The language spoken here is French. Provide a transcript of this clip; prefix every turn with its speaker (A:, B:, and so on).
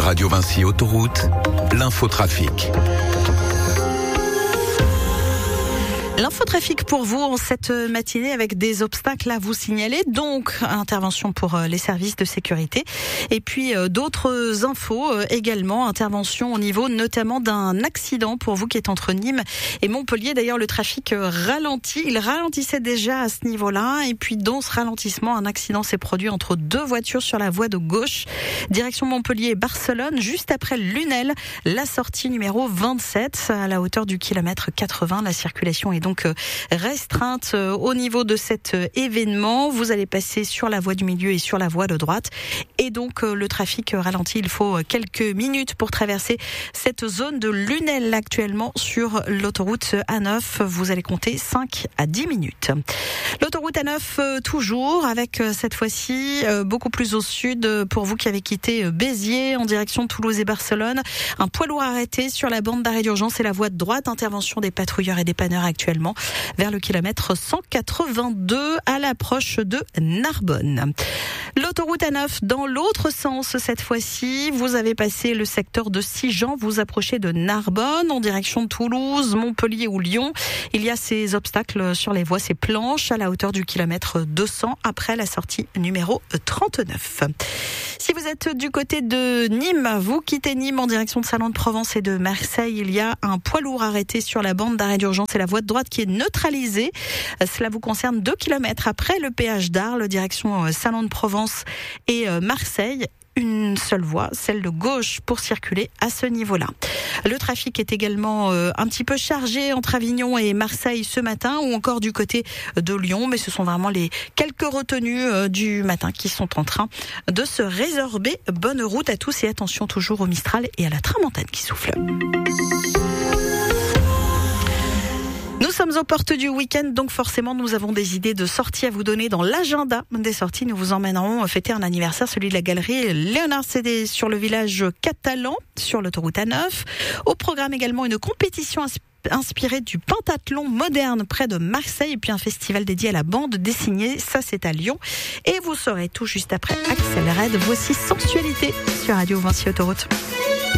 A: Radio Vinci Autoroute, l'infotrafic.
B: L'infotrafic pour vous en cette matinée avec des obstacles à vous signaler, donc intervention pour les services de sécurité et puis d'autres infos également, intervention au niveau notamment d'un accident pour vous qui est entre Nîmes et Montpellier. D'ailleurs le trafic ralentit, il ralentissait déjà à ce niveau-là et puis dans ce ralentissement un accident s'est produit entre deux voitures sur la voie de gauche, direction Montpellier et Barcelone, juste après Lunel, la sortie numéro 27 à la hauteur du kilomètre 80. La circulation est donc restreinte au niveau de cet événement. Vous allez passer sur la voie du milieu et sur la voie de droite. Et donc, le trafic ralentit. Il faut quelques minutes pour traverser cette zone de Lunel actuellement sur l'autoroute A9. Vous allez compter 5 à 10 minutes. L'autoroute A9 toujours avec cette fois-ci beaucoup plus au sud pour vous qui avez quitté Béziers en direction de Toulouse et Barcelone. Un poids lourd arrêté sur la bande d'arrêt d'urgence et la voie de droite. Intervention des patrouilleurs et des dépanneurs actuellement vers le kilomètre 182 à l'approche de Narbonne. L'autoroute A9 dans l'autre sens cette fois-ci. Vous avez passé le secteur de Sigean, vous approchez de Narbonne en direction de Toulouse, Montpellier ou Lyon. Il y a ces obstacles sur les voies, ces planches à la hauteur du kilomètre 200 après la sortie numéro 39. Si vous êtes du côté de Nîmes, vous quittez Nîmes en direction de Salon de Provence et de Marseille, il y a un poids lourd arrêté sur la bande d'arrêt d'urgence et la voie de droite qui est neutralisée. Cela vous concerne 2 km après le péage d'Arles, direction Salon de Provence et Marseille. Une seule voie, celle de gauche pour circuler à ce niveau-là. Le trafic est également un petit peu chargé entre Avignon et Marseille ce matin ou encore du côté de Lyon, mais ce sont vraiment les quelques retenues du matin qui sont en train de se résorber. Bonne route à tous et attention toujours au Mistral et à la tramontane qui souffle. Nous sommes aux portes du week-end, donc forcément nous avons des idées de sorties à vous donner dans l'agenda des sorties. Nous vous emmènerons fêter un anniversaire, celui de la galerie Léonard Sédé sur le village catalan, sur l'autoroute A9. Au programme également une compétition inspirée du pentathlon moderne près de Marseille et puis un festival dédié à la bande dessinée, ça c'est à Lyon. Et vous saurez tout juste après Axel Red. Voici Sensualité sur Radio Vinci Autoroute.